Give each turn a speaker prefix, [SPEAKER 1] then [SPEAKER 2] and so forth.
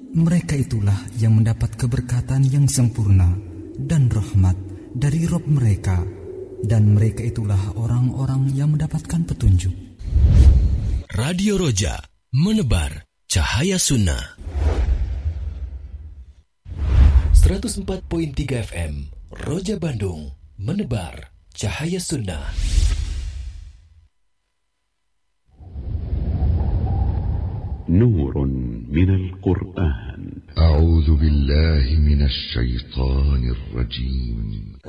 [SPEAKER 1] Mereka itulah yang mendapat keberkatan yang sempurna dan rahmat dari Rabb mereka, dan mereka itulah orang-orang yang mendapatkan petunjuk.
[SPEAKER 2] Radio Roja, menebar cahaya sunnah. 104.3 FM Roja Bandung, menebar cahaya sunnah.
[SPEAKER 3] نور من القرآن.
[SPEAKER 4] أعوذ بالله من الشيطان الرجيم.